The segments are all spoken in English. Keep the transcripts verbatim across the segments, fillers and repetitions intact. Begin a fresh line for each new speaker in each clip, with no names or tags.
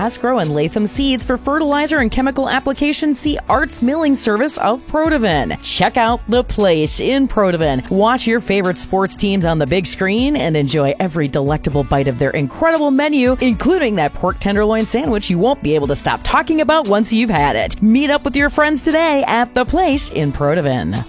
Hasbro and Latham Seeds for fertilizer and chemical application, see Arts Milling Service of Protivan. Check out The Place in Protivan. Watch your favorite sports teams on the big screen and enjoy every delectable bite of their incredible menu, including that pork tenderloin sandwich you won't be able to stop talking about once you've had it. Meet up with your friends today at The Place in Protivan.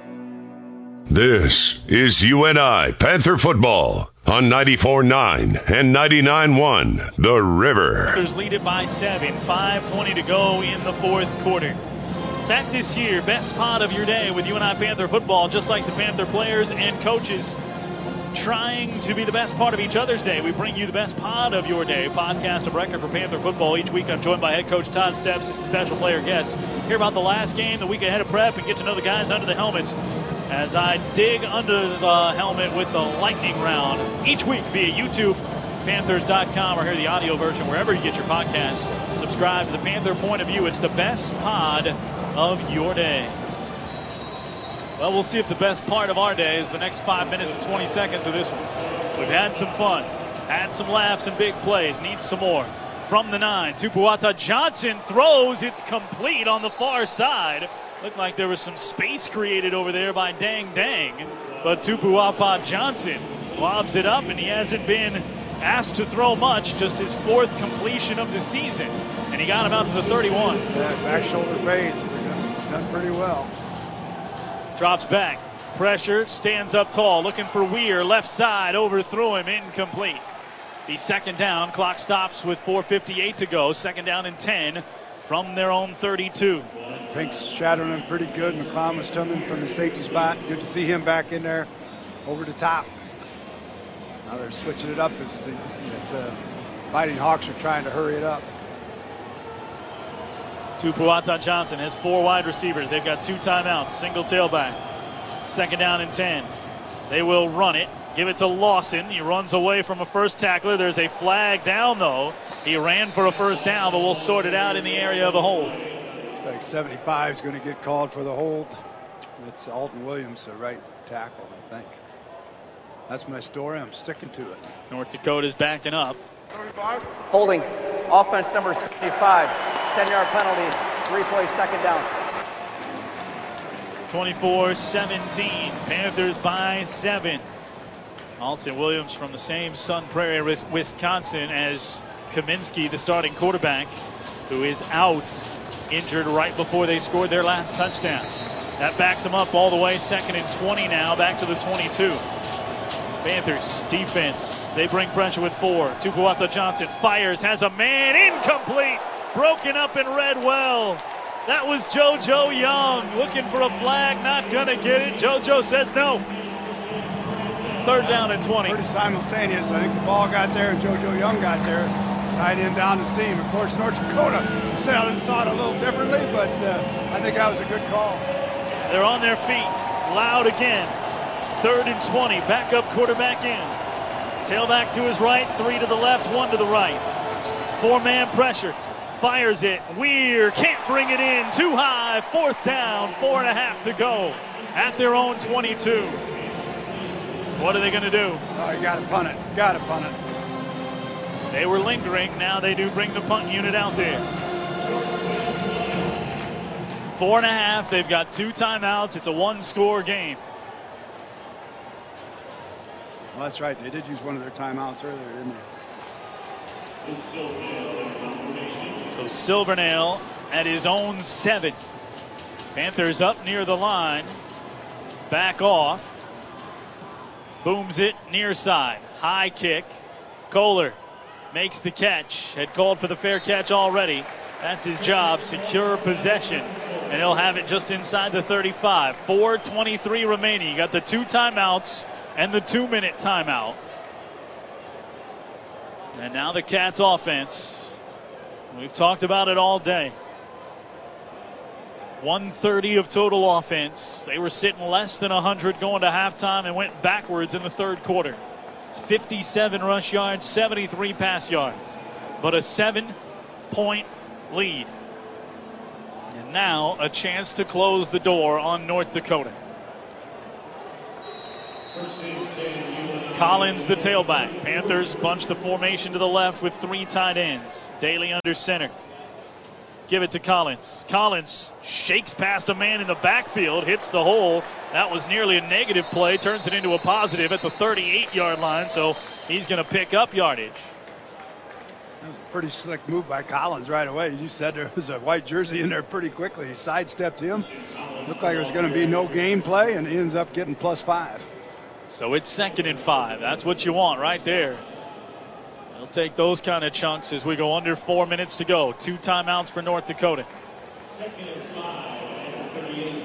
This is U N I Panther Football on ninety-four point nine and ninety-nine point one The River.
Panthers lead it by seven. five twenty to go in the fourth quarter. Back this year, best part of your day with U N I Panther Football, just like the Panther players and coaches trying to be the best part of each other's day. We bring you the best part of your day, podcast of record for Panther Football. Each week I'm joined by head coach Todd Steps and special player guests. Hear about the last game, the week ahead of prep, and get to know the guys under the helmets as I dig under the helmet with the lightning round each week via YouTube, Panthers dot com, or hear the audio version wherever you get your podcasts. Subscribe to the Panther Point of View. It's the best pod of your day. Well, we'll see if the best part of our day is the next five minutes and twenty seconds of this one. We've had some fun, had some laughs and big plays. Need some more. From the nine, Tupuola Johnson throws. It's complete on the far side. Looked like there was some space created over there by Dang Dang. But Tupuola Johnson lobs it up, and he hasn't been asked to throw much, just his fourth completion of the season. And he got him out to the thirty-one.
That back shoulder fade, done, done pretty well.
Drops back, pressure, stands up tall, looking for Weir, left side, overthrew him, incomplete. The second down, clock stops with four fifty-eight to go, second down and ten from their own thirty-two.
Pink's shadowing him pretty good. McCloud was coming from the safety spot. Good to see him back in there over the top. Now they're switching it up as the as, uh, Fighting Hawks are trying to hurry it up.
Tupuola Johnson has four wide receivers. They've got two timeouts, single tailback. Second down and ten. They will run it. Give it to Lawson. He runs away from a first tackler. There's a flag down, though. He ran for a first down, but we'll sort it out in the area of a hold.
Like seventy-five is going to get called for the hold. It's Alton Williams, the right tackle, I think. That's my story. I'm sticking to it.
North Dakota's backing up.
Holding. Offense number seventy-five. ten-yard penalty. Replay, second down.
twenty-four seventeen. Panthers by seven. Alton Williams from the same Sun Prairie, Wisconsin, as Kaminsky, the starting quarterback, who is out, injured right before they scored their last touchdown. That backs them up all the way. Second and twenty now, back to the twenty-two. Panthers defense, they bring pressure with four. Tupuola Johnson fires, has a man, incomplete, broken up and read well. That was JoJo Young looking for a flag, not gonna get it. JoJo says no. Third down and twenty.
Pretty simultaneous. I think the ball got there and JoJo Young got there. Tied in down the seam. Of course, North Dakota saw it a little differently, but uh, I think that was a good call.
They're on their feet. Loud again. Third and twenty. Backup quarterback in. Tailback to his right. Three to the left. One to the right. Four-man pressure. Fires it. Weir can't bring it in. Too high. Fourth down. Four and a half to go at their own twenty-two. What are they going to do?
Oh, you got to punt it. Got to punt it.
They were lingering. Now they do bring the punt unit out there. Four and a half. They've got two timeouts. It's a one-score game.
Well, that's right. They did use one of their timeouts earlier, didn't they?
So Silvernail at his own seven. Panthers up near the line. Back off. Booms it near side. High kick. Kohler makes the catch. Had called for the fair catch already. That's his job. Secure possession. And he'll have it just inside the thirty-five. four twenty-three remaining. You got the two timeouts and the two-minute timeout. And now the Cats offense. We've talked about it all day. one thirty of total offense. They were sitting less than one hundred going to halftime and went backwards in the third quarter. It's fifty-seven rush yards, seventy-three pass yards. But a seven-point lead. And now a chance to close the door on North Dakota. Collins, the tailback. Panthers bunch the formation to the left with three tight ends. Daly under center. Give it to Collins. Collins shakes past a man in the backfield, hits the hole. That was nearly a negative play, turns it into a positive at the thirty-eight yard line, so he's going to pick up yardage.
That was a pretty slick move by Collins right away. You said there was a white jersey in there pretty quickly. He sidestepped him. Looked like there was going to be no game play, and he ends up getting plus five.
So it's second and five. That's what you want right there. They'll take those kind of chunks as we go under four minutes to go. Two timeouts for North Dakota. Second and five, thirty-eight.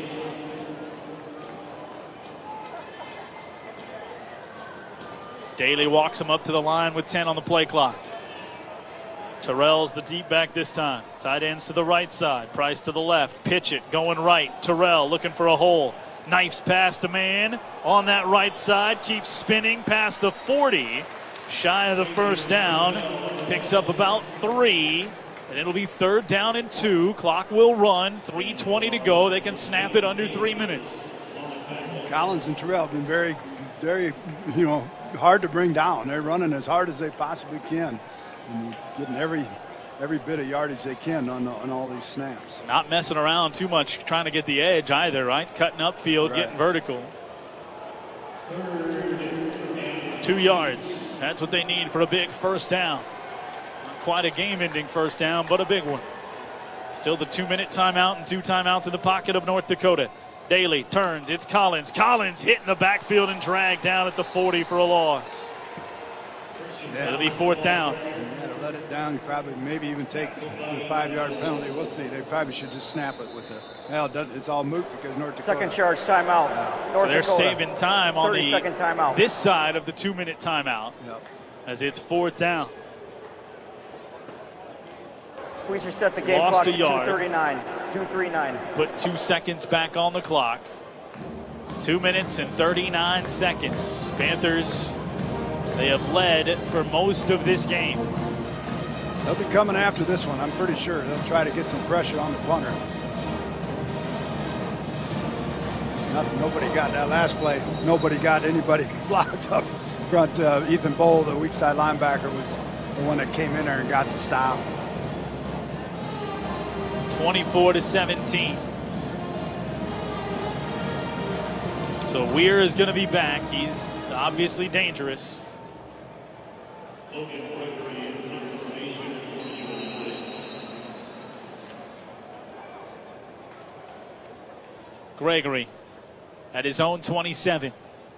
Daly walks him up to the line with ten on the play clock. Terrell's the deep back this time. Tight ends to the right side. Price to the left. Pitch it. Going right. Terrell looking for a hole. Knifes past a man on that right side. Keeps spinning past the forty. Shy of the first down. Picks up about three. And it'll be third down and two. Clock will run. three twenty to go. They can snap it under three minutes.
Collins and Terrell have been very, very, you know, hard to bring down. They're running as hard as they possibly can. And getting every every bit of yardage they can on, on all these snaps.
Not messing around too much trying to get the edge either, right? Cutting upfield, right. Getting vertical. Two yards. That's what they need for a big first down. Not quite a game-ending first down, but a big one. Still the two-minute timeout and two timeouts in the pocket of North Dakota. Daly turns. It's Collins. Collins hit in the backfield and dragged down at the forty for a loss.
Yeah.
It'll be fourth down.
You got to let it down. You probably maybe even take the five-yard penalty. We'll see. They probably should just snap it with the. Well, it's all moot because North Dakota.
Second charge timeout.
Yeah.
North
so they're
Dakota.
saving time on the
second timeout.
This side of the two-minute timeout.
Yep.
As it's fourth down.
Please reset the game
Lost
clock
a
to
yard.
two thirty-nine. two thirty-nine.
Put two seconds back on the clock. Two minutes and thirty-nine seconds. Panthers, they have led for most of this game.
They'll be coming after this one, I'm pretty sure. They'll try to get some pressure on the punter. It's not, nobody got that last play. Nobody got anybody blocked up front. Uh, Ethan Bowl, the weak side linebacker, was the one that came in there and got the stop.
twenty-four to seventeen. So Weir is going to be back. He's obviously dangerous. Gregory at his own twenty-seven.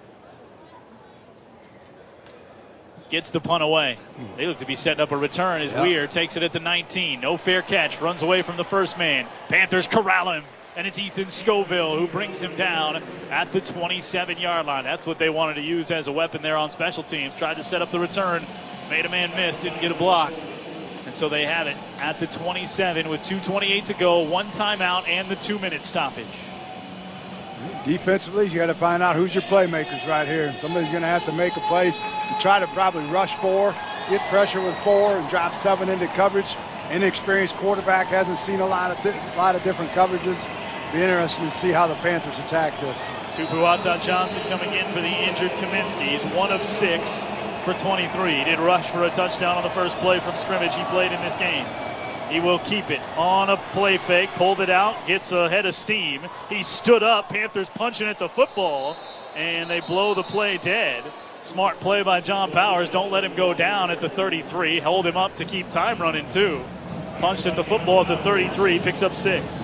Gets the punt away. They look to be setting up a return as
yep.
Weir takes it at the nineteen. No fair catch. Runs away from the first man. Panthers corral him. And it's Ethan Scoville who brings him down at the twenty-seven yard line. That's what they wanted to use as a weapon there on special teams. Tried to set up the return. Made a man miss. Didn't get a block. And so they have it at the twenty-seven with two twenty-eight to go. One timeout and the two-minute stoppage.
Defensively, you got to find out who's your playmakers right here. Somebody's going to have to make a play. You try to probably rush four, get pressure with four, and drop seven into coverage. Inexperienced quarterback hasn't seen a lot of a lot of different coverages. Be interesting to see how the Panthers attack this.
Tupuata Johnson coming in for the injured Kaminsky. He's one of six for twenty-three. He did rush for a touchdown on the first play from scrimmage he played in this game. He will keep it on a play fake, pulled it out, gets a head of steam. He stood up, Panthers punching at the football, and they blow the play dead. Smart play by John Powers. Don't let him go down at the thirty-three. Hold him up to keep time running too. Punched at the football at the thirty-three, picks up six.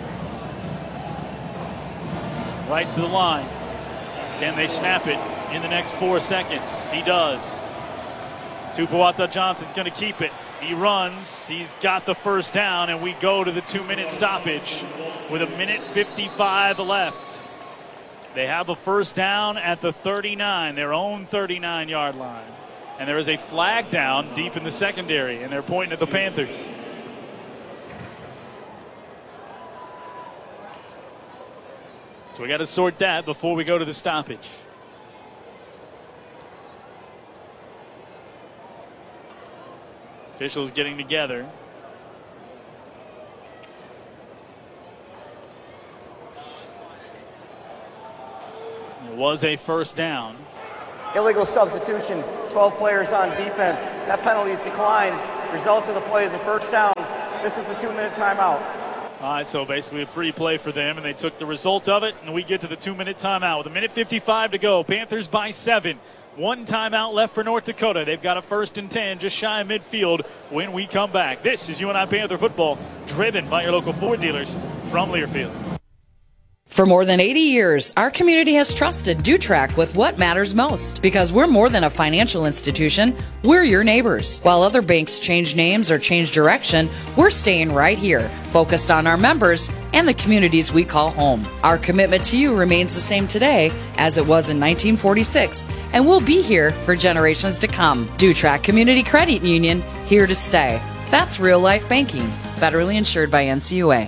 Right to the line. Can they snap it in the next four seconds? He does. Tupuata Johnson's going to keep it. He runs, he's got the first down, and we go to the two-minute stoppage with a minute fifty-five left. They have a first down at the thirty-nine, their own thirty-nine yard line. And there is a flag down deep in the secondary, and they're pointing at the Panthers. So we got to sort that before we go to the stoppage. Officials getting together. It was a first down.
Illegal substitution, twelve players on defense. That penalty is declined. Result of the play is a first down. This is the two-minute timeout.
All right, so basically a free play for them, and they took the result of it, and we get to the two-minute timeout with a minute fifty-five to go. Panthers by seven. One timeout left for North Dakota. They've got a first and ten just shy of midfield when we come back. This is U N I Panther football, driven by your local Ford dealers from Learfield.
For more than eighty years, our community has trusted Dutrac with what matters most. Because we're more than a financial institution, we're your neighbors. While other banks change names or change direction, we're staying right here, focused on our members and the communities we call home. Our commitment to you remains the same today as it was in nineteen forty-six, and we'll be here for generations to come. Dutrac Community Credit Union, here to stay. That's real life banking, federally insured by N C U A.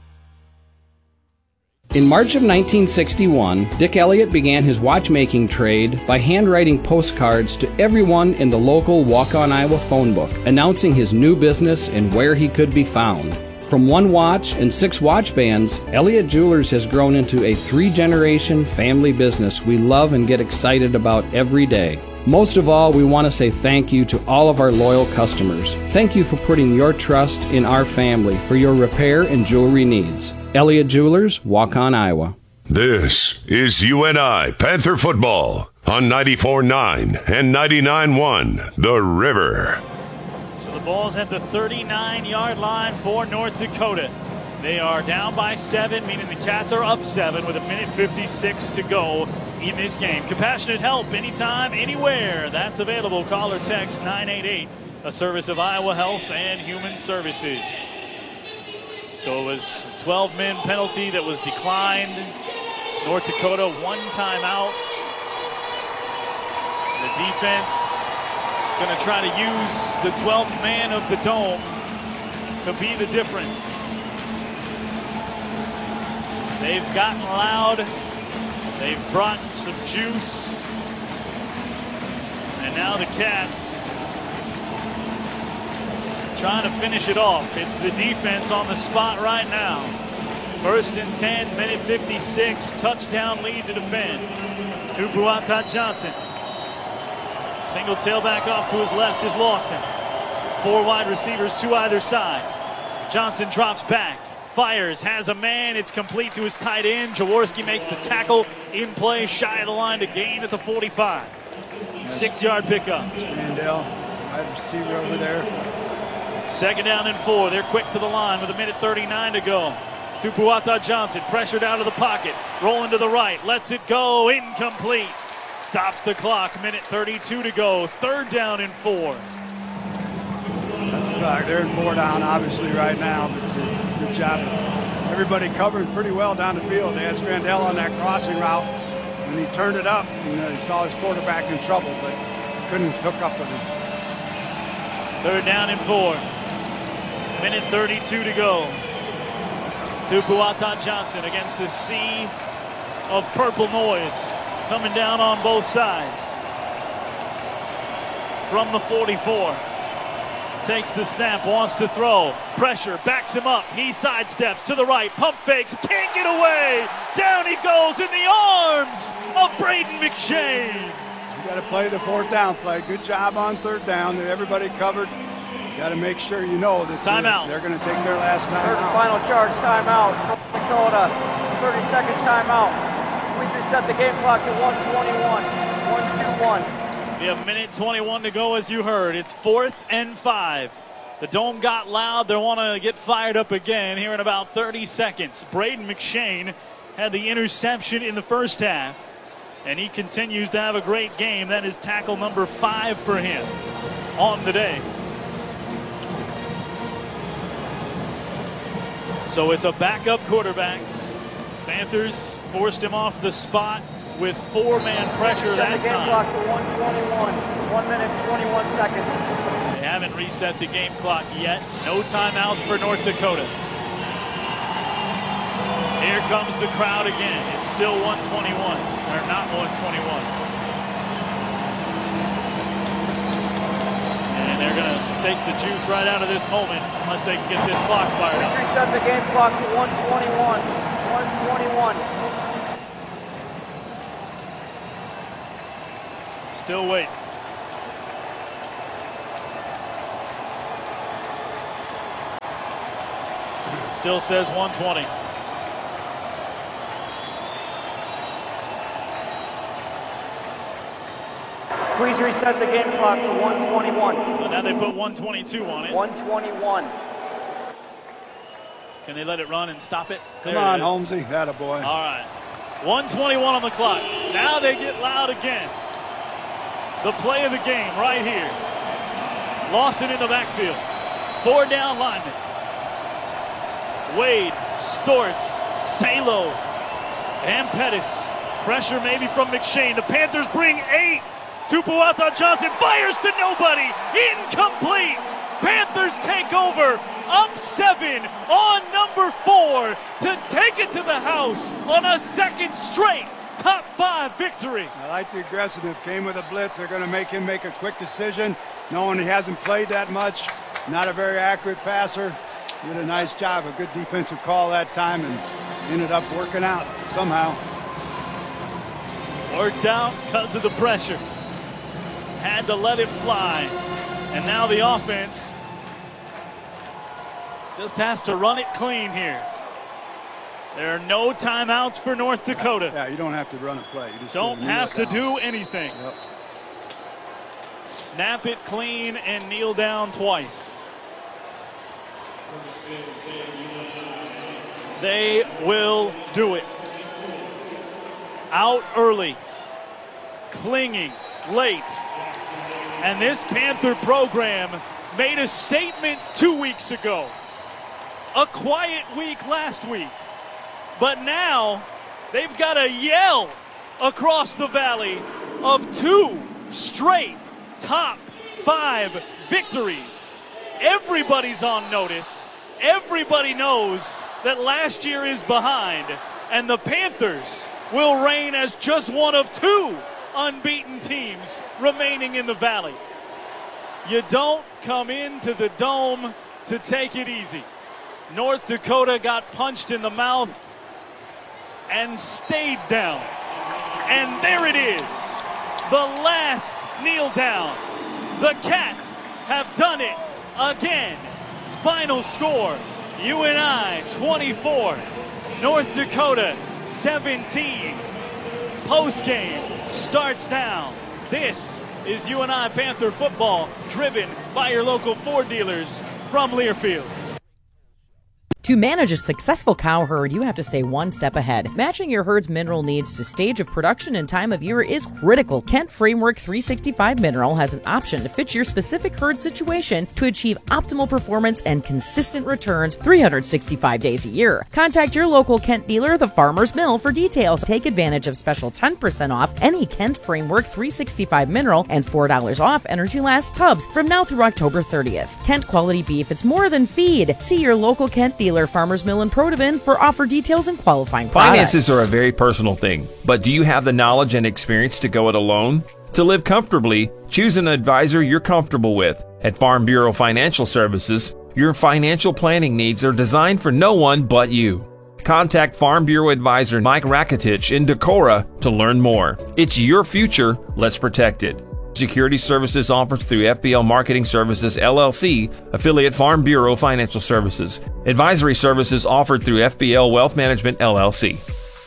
In March of nineteen sixty-one, Dick Elliott began his watchmaking trade by handwriting postcards to everyone in the local Walk-On Iowa phone book, announcing his new business and where he could be found. From one watch and six watch bands, Elliott Jewelers has grown into a three-generation family business we love and get excited about every day. Most of all, we want to say thank you to all of our loyal customers. Thank you for putting your trust in our family for your repair and jewelry needs. Elliott Jewelers, Walk-On Iowa.
This is U N I Panther football on ninety-four nine and ninety-nine one The River.
So the ball's at the thirty-nine-yard line for North Dakota. They are down by seven, meaning the Cats are up seven with a minute fifty-six to go in this game. Compassionate help anytime, anywhere. That's available. Call or text nine eight eight, a service of Iowa Health and Human Services. So it was a twelve-man penalty that was declined. North Dakota, one timeout. The defense going to try to use the twelfth man of the Dome to be the difference. They've gotten loud. They've brought some juice. And now the Cats trying to finish it off. It's the defense on the spot right now. First and ten, minute fifty-six, touchdown lead to defend. Tupuata Johnson. Single tailback off to his left is Lawson. Four wide receivers to either side. Johnson drops back, fires, has a man. It's complete to his tight end. Jaworski makes the tackle in play, shy of the line to gain at the forty-five. Six-yard pickup.
Randall, wide receiver over there.
Second down and four. They're quick to the line with a minute thirty-nine to go. Tupuata Johnson pressured out of the pocket. Rolling to the right. Lets it go. Incomplete. Stops the clock. Minute thirty-two to go. Third down and four.
That's they're in four down, obviously, right now. But uh, good job. Everybody covering pretty well down the field. They had Strandell on that crossing route. When he turned it up, you know, he saw his quarterback in trouble, but couldn't hook up with him.
Third down and four. Minute thirty-two to go. Tupuata Johnson against the sea of purple noise coming down on both sides. From the forty-four. Takes the snap, wants to throw. Pressure, backs him up. He sidesteps to the right. Pump fakes, can't get away. Down he goes in the arms of Braden McShane.
You got to play the fourth down play. Good job on third down. Everybody covered. You got to make sure you know that
timeout.
They're going to take their last time
Third
out.
final charge timeout. North Dakota, thirty-second timeout. Please reset the game clock to one twenty-one. one two one.
We have a minute twenty-one to go, as you heard. It's fourth and five. The Dome got loud. They want to get fired up again here in about thirty seconds. Braden McShane had the interception in the first half, and he continues to have a great game. That is tackle number five for him on the day. So it's a backup quarterback. Panthers forced him off the spot with four-man pressure that
time. Set the game clock to one twenty-one. One minute, twenty-one seconds.
They haven't reset the game clock yet. No timeouts for North Dakota. Here comes the crowd again. It's still one twenty-one, or not one twenty-one. And they're going to take the juice right out of this moment unless they can get this clock fired up.
Please reset the game clock to one twenty-one. one twenty-one.
Still waiting. Still says one twenty.
Please reset the game clock to one twenty-one.
Well, now they put one twenty-two on it.
one twenty-one.
Can they let it run and stop it?
Come
There
on,
it is.
Holmesy. Attaboy.
All right. one twenty-one on the clock. Now they get loud again. The play of the game right here. Lawson in the backfield. Four down linemen. Wade, Storts, Salo, and Pettis. Pressure maybe from McShane. The Panthers bring eight. Tupuata Johnson fires to nobody. Incomplete. Panthers take over. Up seven on number four to take it to the house on a second straight top five victory.
I like the aggressiveness. Came with a blitz. They're going to make him make a quick decision, knowing he hasn't played that much. Not a very accurate passer. Did a nice job, a good defensive call that time, and ended up working out somehow.
Worked out because of the pressure. Had to let it fly. And now the offense just has to run it clean here. There are no timeouts for North Dakota.
Yeah, you don't have to run a play. You just
Don't have to
down.
do anything.
Yep.
Snap it clean and kneel down twice. They will do it. Out early, clinging late. And this Panther program made a statement two weeks ago. A quiet week last week. But now they've got to yell across the valley of two straight top five victories. Everybody's on notice. Everybody knows that last year is behind, and the Panthers will reign as just one of two unbeaten teams remaining in the Valley. You don't come into the Dome to take it easy. North Dakota got punched in the mouth and stayed down. And there it is, the last kneel down. The Cats have done it again. Final score, U N I twenty-four, North Dakota seventeen. Postgame starts now. This is U N I Panther football, driven by your local Ford dealers from Learfield.
To manage a successful cow herd, you have to stay one step ahead. Matching your herd's mineral needs to stage of production and time of year is critical. Kent Framework three sixty-five Mineral has an option to fit your specific herd situation to achieve optimal performance and consistent returns three hundred sixty-five days a year. Contact your local Kent dealer, the Farmer's Mill, for details. Take advantage of special ten percent off any Kent Framework three sixty-five Mineral and four dollars off Energy Last tubs from now through October thirtieth. Kent quality beef, it's more than feed. See your local Kent dealer, Farmers Mill in Protivin, for offer details and qualifying products.
Finances are a very personal thing, but do you have the knowledge and experience to go it alone? To live comfortably, choose an advisor you're comfortable with. At Farm Bureau Financial Services, your financial planning needs are designed for no one but you. Contact Farm Bureau Advisor Mike Rakitich in Decorah to learn more. It's your future, let's protect it. Security services offered through F B L Marketing Services, L L C, affiliate Farm Bureau Financial Services. Advisory services offered through F B L Wealth Management, L L C.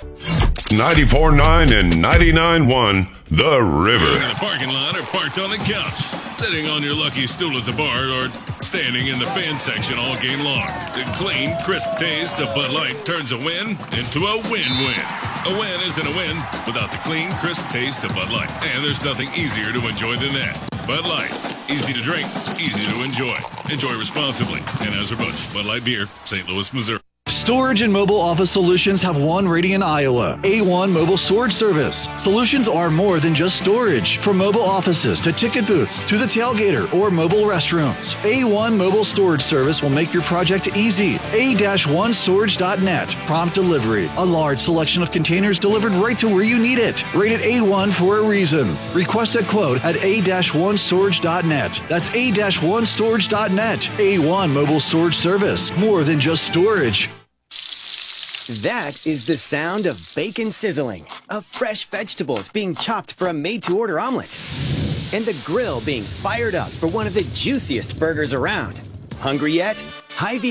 ninety-four point nine and ninety-nine point one The River.
In the parking lot or parked on the couch, sitting on your lucky stool at the bar, or standing in the fan section all game long. The clean, crisp taste of Bud Light turns a win into a win-win. A win isn't a win without the clean, crisp taste of Bud Light. And there's nothing easier to enjoy than that. Bud Light. Easy to drink, easy to enjoy. Enjoy responsibly. Anheuser-Busch, Bud Light Beer, Saint Louis, Missouri.
Storage and mobile office solutions have one rating in Iowa. A one Mobile Storage Service. Solutions are more than just storage. From mobile offices to ticket booths to the tailgater or mobile restrooms. A one Mobile Storage Service will make your project easy. A one storage dot net. Prompt delivery. A large selection of containers delivered right to where you need it. Rated A one for a reason. Request a quote at A one storage dot net. That's A one storage dot net. A one Mobile Storage Service. More than just storage.
That is the sound of bacon sizzling, of fresh vegetables being chopped for a made-to-order omelet, and the grill being fired up for one of the juiciest burgers around. Hungry yet? Hy-Vee